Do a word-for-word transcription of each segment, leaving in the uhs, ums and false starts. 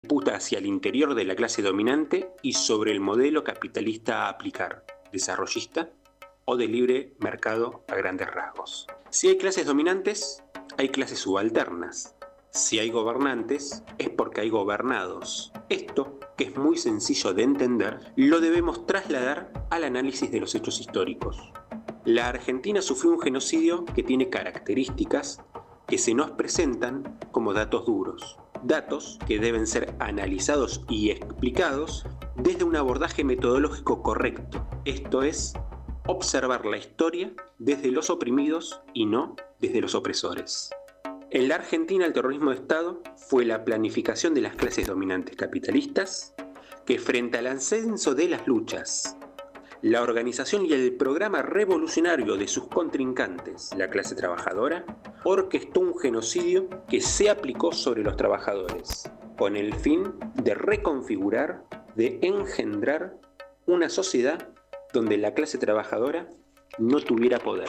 disputa hacia el interior de la clase dominante y sobre el modelo capitalista a aplicar, desarrollista o de libre mercado a grandes rasgos. Si hay clases dominantes, hay clases subalternas. Si hay gobernantes, es porque hay gobernados. Esto, que es muy sencillo de entender, lo debemos trasladar al análisis de los hechos históricos. La Argentina sufrió un genocidio que tiene características que se nos presentan como datos duros. Datos que deben ser analizados y explicados desde un abordaje metodológico correcto. Esto es, observar la historia desde los oprimidos y no desde los opresores. En la Argentina, el terrorismo de Estado fue la planificación de las clases dominantes capitalistas que, frente al ascenso de las luchas, la organización y el programa revolucionario de sus contrincantes, la clase trabajadora, orquestó un genocidio que se aplicó sobre los trabajadores, con el fin de reconfigurar, de engendrar una sociedad donde la clase trabajadora no tuviera poder.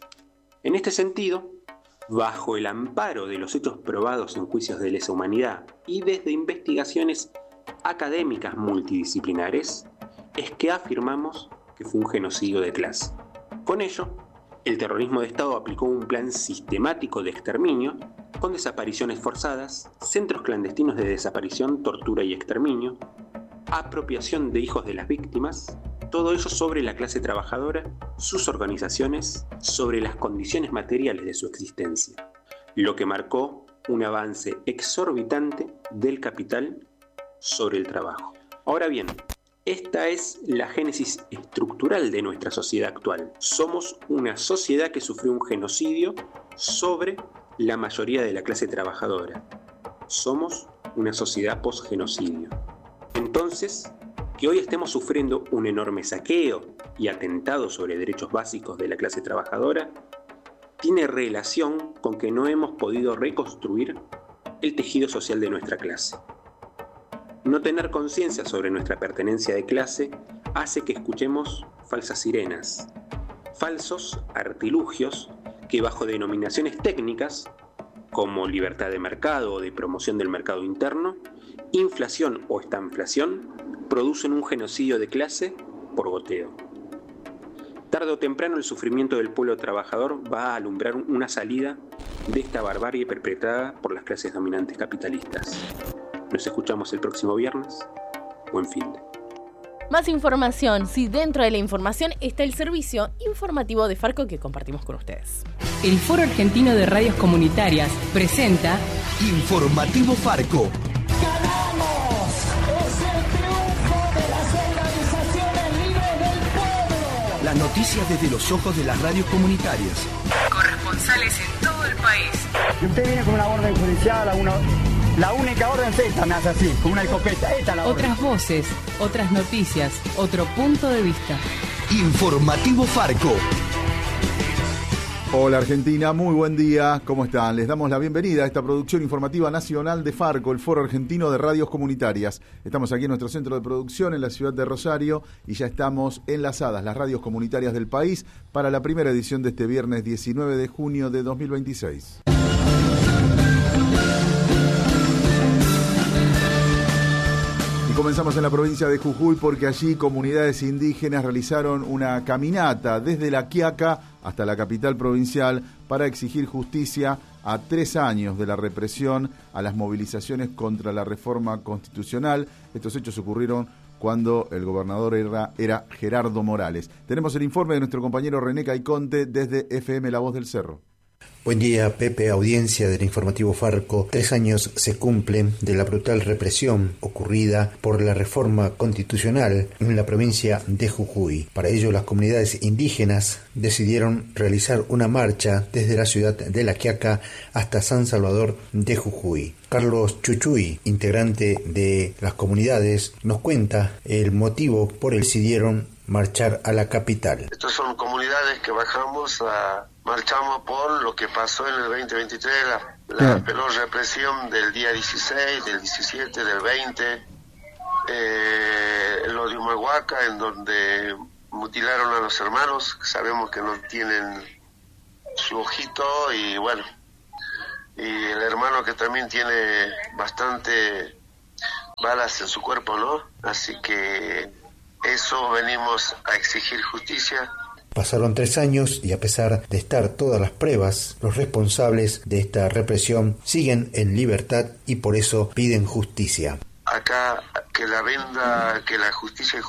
En este sentido, bajo el amparo de los hechos probados en juicios de lesa humanidad y desde investigaciones académicas multidisciplinares, es que afirmamos que fue un genocidio de clase. Con ello, el terrorismo de Estado aplicó un plan sistemático de exterminio, con desapariciones forzadas, centros clandestinos de desaparición, tortura y exterminio, apropiación de hijos de las víctimas, todo ello sobre la clase trabajadora, sus organizaciones, sobre las condiciones materiales de su existencia, lo que marcó un avance exorbitante del capital sobre el trabajo. Ahora bien, esta es la génesis estructural de nuestra sociedad actual. Somos una sociedad que sufrió un genocidio sobre la mayoría de la clase trabajadora. Somos una sociedad post-genocidio. Entonces, que hoy estemos sufriendo un enorme saqueo y atentado sobre derechos básicos de la clase trabajadora, tiene relación con que no hemos podido reconstruir el tejido social de nuestra clase. No tener conciencia sobre nuestra pertenencia de clase hace que escuchemos falsas sirenas, falsos artilugios que bajo denominaciones técnicas, como libertad de mercado o de promoción del mercado interno, inflación o estanflación, producen un genocidio de clase por goteo. Tarde o temprano el sufrimiento del pueblo trabajador va a alumbrar una salida de esta barbarie perpetrada por las clases dominantes capitalistas. Nos escuchamos el próximo viernes. Buen fin de. Más información, si dentro de la información está el servicio informativo de Farco que compartimos con ustedes. El Foro Argentino de Radios Comunitarias presenta Informativo Farco. ¡Ganamos! ¡Es el triunfo de las organizaciones libres del pueblo! Las noticias desde los ojos de las radios comunitarias. Corresponsales en todo el país. Si usted viene con una orden judicial, alguna... La única orden es esta, me hace así, con una escopeta. Esta es la orden. Otras voces, otras noticias, otro punto de vista. Informativo Farco. Hola Argentina, muy buen día, ¿cómo están? Les damos la bienvenida a esta producción informativa nacional de Farco, el Foro Argentino de Radios Comunitarias. Estamos aquí en nuestro centro de producción en la ciudad de Rosario y ya estamos enlazadas las radios comunitarias del país para la primera edición de este viernes diecinueve de junio de dos mil veintiséis. Comenzamos en la provincia de Jujuy porque allí comunidades indígenas realizaron una caminata desde La Quiaca hasta la capital provincial para exigir justicia a tres años de la represión a las movilizaciones contra la reforma constitucional. Estos hechos ocurrieron cuando el gobernador era, era Gerardo Morales. Tenemos el informe de nuestro compañero René Caiconte desde F M La Voz del Cerro. Buen día, Pepe, audiencia del informativo Farco. Tres años se cumplen de la brutal represión ocurrida por la reforma constitucional en la provincia de Jujuy. Para ello, las comunidades indígenas decidieron realizar una marcha desde la ciudad de La Quiaca hasta San Salvador de Jujuy. Carlos Chuchuy, integrante de las comunidades, nos cuenta el motivo por el que decidieron marchar a la capital. Estas son comunidades que bajamos a... Marchamos por lo que pasó en el veinte veintitrés, la, la peor represión del día dieciséis, del diecisiete, del veinte, eh, lo de Humahuaca, en donde mutilaron a los hermanos, sabemos que no tienen su ojito, y bueno, y el hermano que también tiene bastante balas en su cuerpo, ¿no? Así que eso venimos a exigir justicia. Pasaron tres años y a pesar de estar todas las pruebas, los responsables de esta represión siguen en libertad y por eso piden justicia. Acá que la venda, que la justicia